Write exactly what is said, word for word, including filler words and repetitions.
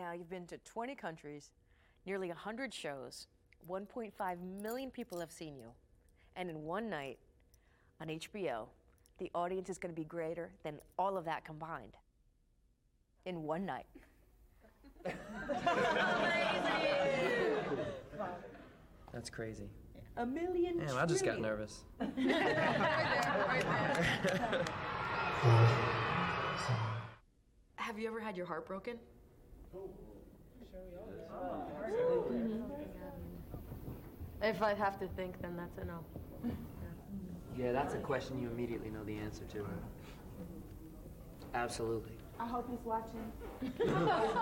now, you've been to twenty countries, nearly one hundred shows, one point five million people have seen you. And in one night on H B O, the audience is going to be greater than all of that combined. In one night. That's crazy. A million Damn, I just got trillion. nervous. Right there, right there. Have you ever had your heart broken? If I have to think, then that's a no. Yeah, that's a question you immediately know the answer to. Absolutely. I hope he's watching.